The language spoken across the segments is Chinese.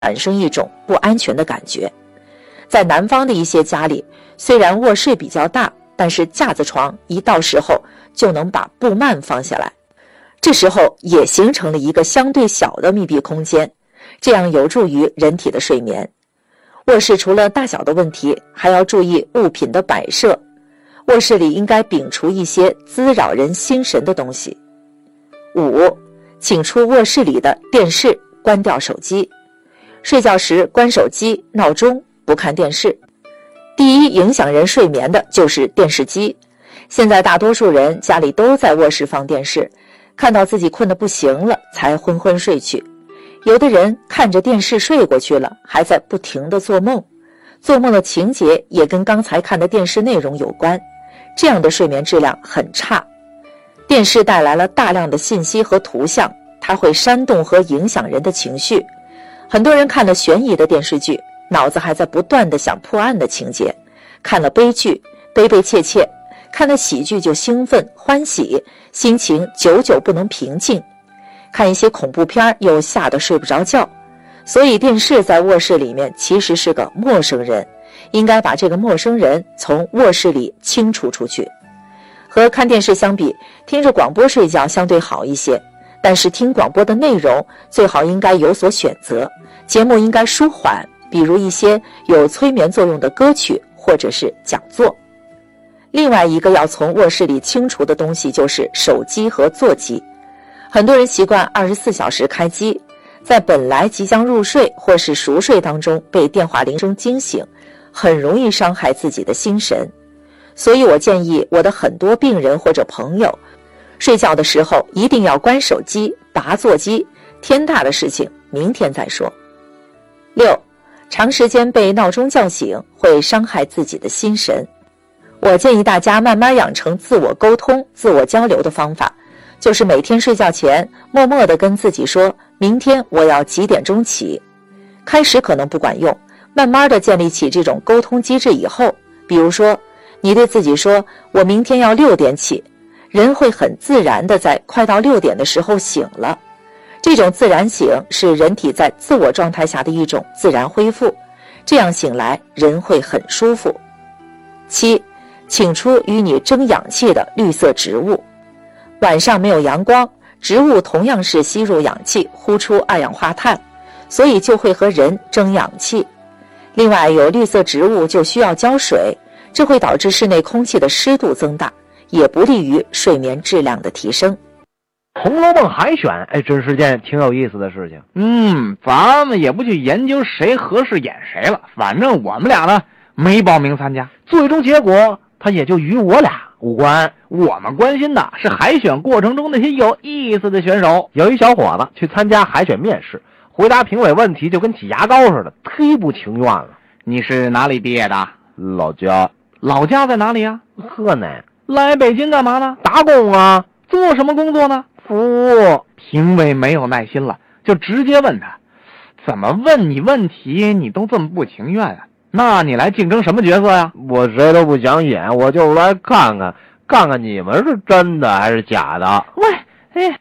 产生一种不安全的感觉。在南方的一些家里，虽然卧室比较大，但是架子床一到时候就能把布幔放下来，这时候也形成了一个相对小的密闭空间，这样有助于人体的睡眠。卧室除了大小的问题，还要注意物品的摆设。卧室里应该摒除一些滋扰人心神的东西。5. 请出卧室里的电视，关掉手机。睡觉时关手机、闹钟，不看电视。第一影响人睡眠的就是电视机。现在大多数人家里都在卧室放电视，看到自己困得不行了才昏昏睡去。有的人看着电视睡过去了，还在不停地做梦，做梦的情节也跟刚才看的电视内容有关，这样的睡眠质量很差。电视带来了大量的信息和图像，它会煽动和影响人的情绪。很多人看了悬疑的电视剧，脑子还在不断地想破案的情节；看了悲剧，悲悲切切；看了喜剧就兴奋欢喜，心情久久不能平静；看一些恐怖片又吓得睡不着觉。所以电视在卧室里面其实是个陌生人，应该把这个陌生人从卧室里清除出去。和看电视相比，听着广播睡觉相对好一些，但是听广播的内容最好应该有所选择，节目应该舒缓，比如一些有催眠作用的歌曲或者是讲座。另外一个要从卧室里清除的东西就是手机和座机。很多人习惯24小时开机，在本来即将入睡或是熟睡当中被电话铃声惊醒，很容易伤害自己的心神。所以我建议我的很多病人或者朋友，睡觉的时候一定要关手机、拔座机，天大的事情明天再说。6. 长时间被闹钟叫醒会伤害自己的心神。我建议大家慢慢养成自我沟通、自我交流的方法，就是每天睡觉前默默地跟自己说，明天我要几点钟起。开始可能不管用，慢慢地建立起这种沟通机制以后，比如说你对自己说，我明天要6点起，人会很自然地在快到6点的时候醒了。这种自然醒是人体在自我状态下的一种自然恢复，这样醒来人会很舒服。7. 请出与你争氧气的绿色植物。晚上没有阳光，植物同样是吸入氧气，呼出二氧化碳，所以就会和人争氧气。另外，有绿色植物就需要浇水，这会导致室内空气的湿度增大，也不利于睡眠质量的提升。 红楼梦海选，真是件挺有意思的事情。咱们也不去研究谁合适演谁了，反正我们俩呢没报名参加，最终结果它也就与我俩无关。我们关心的是海选过程中那些有意思的选手。有一小伙子去参加海选面试，回答评委问题就跟挤牙膏似的，忒不情愿了。你是哪里毕业的？ 老家。 老家在哪里啊？ 河南。 来北京干嘛呢？ 打工啊。 做什么工作呢？ 服务。 评委没有耐心了，就直接问他，怎么问你问题你都这么不情愿啊？那你来竞争什么角色呀？ 我谁都不想演，我就来看看你们是真的还是假的。 喂，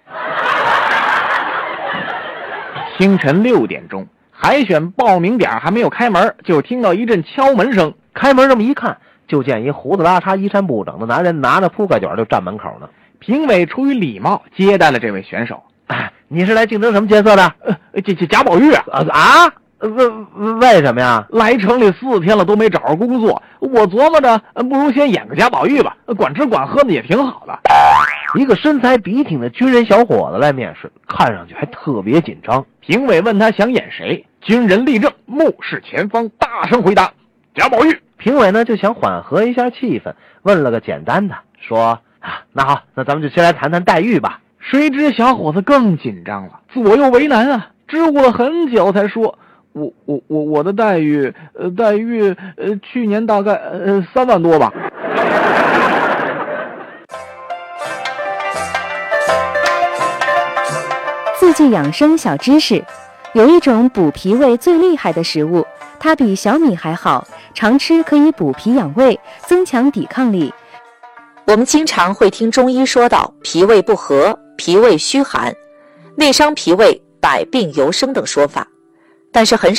清晨6点钟，海选报名点还没有开门，就听到一阵敲门声。 开门这么一看，就见一胡子拉碴、衣衫不整的男人拿着扑克卷就站门口呢。 评委出于礼貌接待了这位选手。 你是来竞争什么角色的？ 贾宝玉啊。 为什么呀？ 来城里4天了都没找着工作，我琢磨着不如先演个贾宝玉吧，管吃管喝的也挺好的。 一个身材笔挺的军人小伙子来面试，看上去还特别紧张。 评委问他想演谁，军人立正，目视前方，大声回答贾宝玉。 评委呢就想缓和一下气氛，问了个简单的，说那好，那咱们就先来谈谈待遇吧。 谁知小伙子更紧张了，左右为难啊，支吾了很久才说，我的待遇去年大概3万多吧。 自制养生小知识，有一种补脾胃最厉害的食物，它比小米还好，常吃可以补脾养胃，增强抵抗力。 我们经常会听中医说到脾胃不和、脾胃虚寒、内伤脾胃、百病由生等说法。 但是很